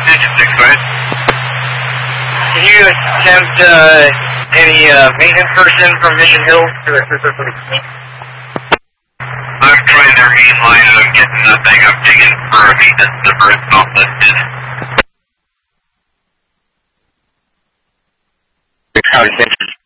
Engine 6, go ahead. Can you attempt any maintenance person from Mission Hill to assist us with the team? I'm trying their main line and I'm getting nothing. I'm digging for a maintenance number. It's not listed. County Central